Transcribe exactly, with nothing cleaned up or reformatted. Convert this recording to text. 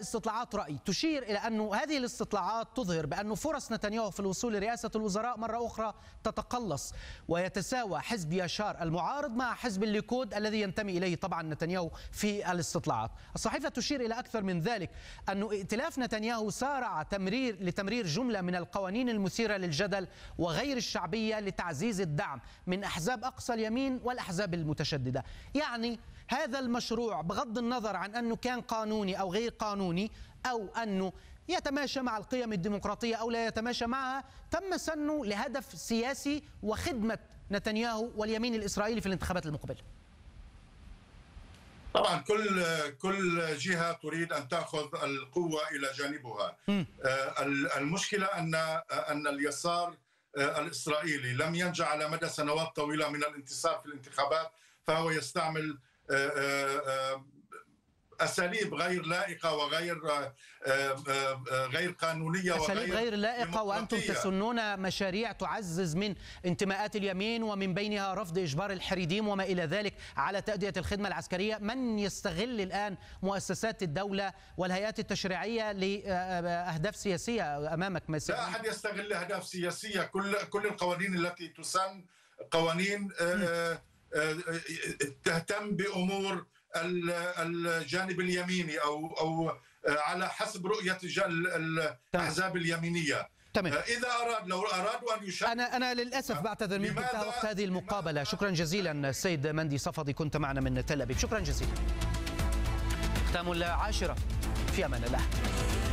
استطلاعات رأي تشير إلى أن هذه الاستطلاعات تظهر بأن فرص نتنياهو في الوصول لرئاسة الوزراء مرة أخرى تتقلص، ويتساوى حزب يشار المعارض مع حزب الليكود الذي ينتمي إليه طبعا نتنياهو في الاستطلاعات. الصحيفة تشير إلى أكثر من ذلك، أن ائتلاف نتنياهو سارع تمرير لتمرير جملة من القوانين المثيرة للجدل وغير الشعبية لتعزيز الدعم من أحزاب أقصى اليمين والأحزاب المتشددة. يعني هذا المشروع بغض النظر عن أنه كان قانوني أو غير قانوني، أو أنه يتماشى مع القيم الديمقراطية أو لا يتماشى معها، تم سنه لهدف سياسي وخدمة نتنياهو واليمين الإسرائيلي في الانتخابات المقبلة. طبعا كل كل جهة تريد أن تأخذ القوة إلى جانبها. م. المشكلة أن أن اليسار الإسرائيلي لم ينجح على مدى سنوات طويلة من الانتصار في الانتخابات، فهو يستعمل أساليب غير لائقة وغير غير قانونية أساليب غير لائقة، وأنتم تسنون مشاريع تعزز من انتماءات اليمين ومن بينها رفض إجبار الحريديم وما إلى ذلك على تأدية الخدمة العسكرية. من يستغل الآن مؤسسات الدولة والهيئات التشريعية لأهداف سياسية أمامك؟ لا أحد يستغل أهداف سياسية. كل كل القوانين التي تسن قوانين تهتم بأمور الجانب اليميني أو أو على حسب رؤية الأحزاب اليمينية. تمام. إذا أراد لو أرادوا أن يشاركوا. أنا أنا للأسف بعتذر منك انتهى وقت هذه المقابلة. شكرا جزيلا السيد مندي صفدي، كنت معنا من تل أبيب. شكرا جزيلا. ختام العاشرة، في أمان الله.